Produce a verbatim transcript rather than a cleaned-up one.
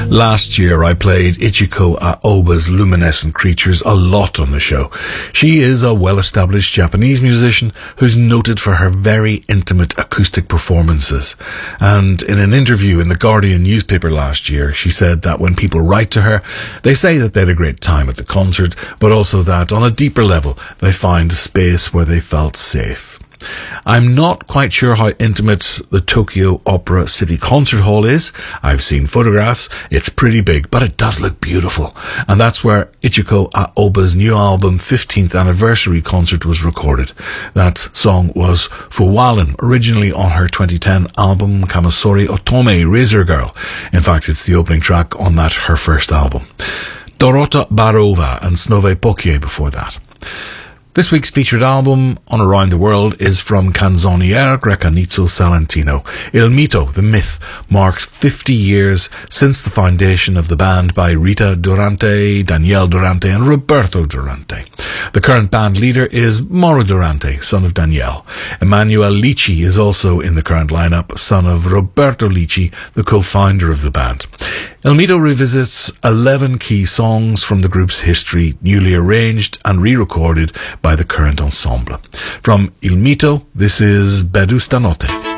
Last year I played Ichiko Aoba's Luminescent Creatures a lot on the show. She is a well-established Japanese musician who's noted for her very intimate acoustic performances. And in an interview in the Guardian newspaper last year, she said that when people write to her, they say that they had a great time at the concert, but also that on a deeper level, they find a space where they felt safe. I'm not quite sure how intimate the Tokyo Opera City Concert Hall is. I've seen photographs. It's pretty big, but it does look beautiful. And that's where Ichiko Aoba's new album fifteenth anniversary concert was recorded. That song was Fuwalen, originally on her twenty ten album Kamasori Otome, Razor Girl. In fact, it's the opening track on that, her first album. Dorota Barova and Snove Pokie before that. This week's featured album on Around the World is from Canzoniere Grecanizzo Salentino. Il Mito, the myth, marks fifty years since the foundation of the band by Rita Durante, Daniele Durante and Roberto Durante. The current band leader is Mauro Durante, son of Daniele. Emanuele Lici is also in the current lineup, son of Roberto Lici, the co-founder of the band. Il Mito revisits eleven key songs from the group's history, newly arranged and re-recorded by the current ensemble. From Il Mito, this is Bedu Stanotte.